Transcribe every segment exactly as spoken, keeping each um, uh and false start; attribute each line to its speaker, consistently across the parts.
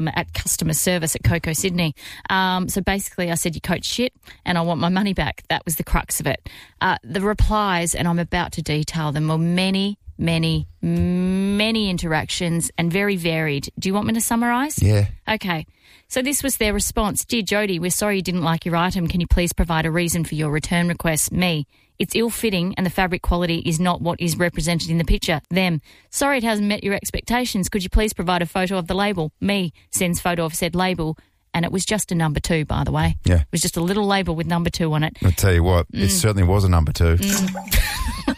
Speaker 1: at customer service at Coco Sydney. Um, so basically I said, you coach shit and I want my money back. That was the crux of it. Uh, the replies, and I'm about to detail them, were many, many, many interactions and very varied. Do you want me to summarise?
Speaker 2: Yeah.
Speaker 1: Okay. So this was their response. Dear Jody, we're sorry you didn't like your item. Can you please provide a reason for your return request? Me. It's ill-fitting and the fabric quality is not what is represented in the picture. Them. Sorry it hasn't met your expectations. Could you please provide a photo of the label? Me. Sends photo of said label. And it was just a number two, by the way.
Speaker 2: Yeah.
Speaker 1: It was just a little label with number two on it.
Speaker 2: I'll tell you what,
Speaker 1: Mm.
Speaker 2: it certainly was a number two.
Speaker 1: Mm.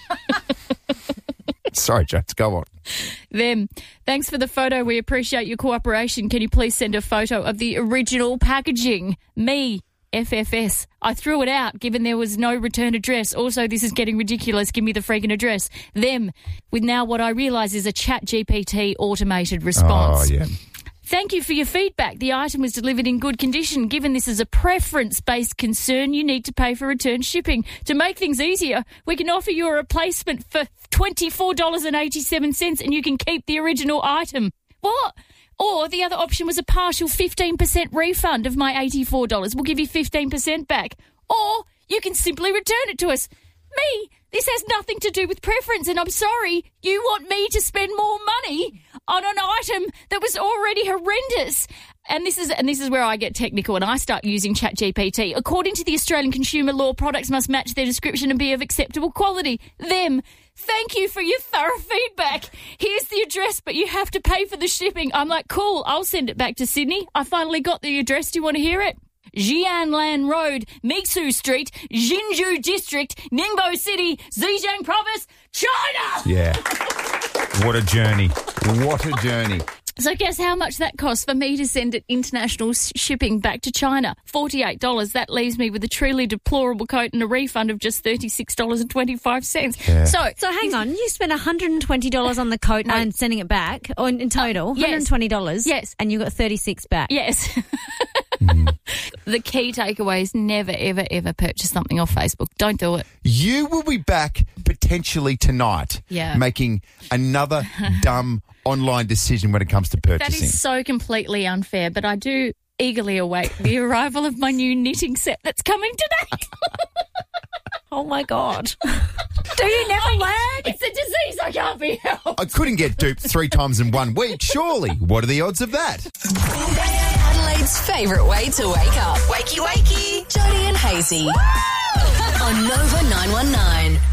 Speaker 2: Sorry, James, go on.
Speaker 1: Them. Thanks for the photo. We appreciate your cooperation. Can you please send a photo of the original packaging? Me. F F S. I threw it out given there was no return address. Also, this is getting ridiculous. Give me the freaking address. Them. With now what I realise is a Chat G P T automated response.
Speaker 2: Oh, yeah.
Speaker 1: Thank you for your feedback. The item was delivered in good condition. Given this is a preference-based concern, you need to pay for return shipping. To make things easier, we can offer you a replacement for twenty-four dollars and eighty-seven cents and you can keep the original item. What? Or the other option was a partial fifteen percent refund of my eighty-four dollars. We'll give you fifteen percent back. Or you can simply return it to us. Me, this has nothing to do with preference, and I'm sorry, you want me to spend more money on an item that was already horrendous. And this is and this is where I get technical and I start using Chat G P T. According to the Australian Consumer Law, products must match their description and be of acceptable quality. Them. Thank you for your thorough feedback. Here's the address, but you have to pay for the shipping. I'm like, cool, I'll send it back to Sydney. I finally got the address. Do you want to hear it? Jianlan Road, Mixu Street, Jinju District, Ningbo City, Zhejiang Province, China!
Speaker 2: Yeah. What a journey. What a journey.
Speaker 1: So guess how much that costs for me to send it international s- shipping back to China? forty-eight dollars. That leaves me with a truly deplorable coat and a refund of just thirty-six dollars and twenty-five cents.
Speaker 2: Yeah.
Speaker 1: So,
Speaker 3: So hang on, you spent one hundred twenty dollars on the coat
Speaker 1: No.
Speaker 3: and sending it back, or in total,
Speaker 1: Uh, yes.
Speaker 3: one hundred twenty dollars.
Speaker 1: Yes.
Speaker 3: And you got thirty-six back.
Speaker 1: yes.
Speaker 2: Mm.
Speaker 1: The key takeaway is never, ever, ever purchase something off Facebook. Don't do it.
Speaker 2: You will be back potentially tonight
Speaker 1: Yeah.
Speaker 2: making another dumb online decision when it comes to
Speaker 1: That
Speaker 2: purchasing.
Speaker 1: is so completely unfair, but I do eagerly await the arrival of my new knitting set that's coming today.
Speaker 3: Oh my God. Do you never learn?
Speaker 1: It's a disease I can't be helped.
Speaker 2: I couldn't get duped three times in one week, surely. What are the odds of that?
Speaker 4: Adelaide's favourite way to wake up. Wakey, wakey. Jody and Hazy. On Nova nine one nine.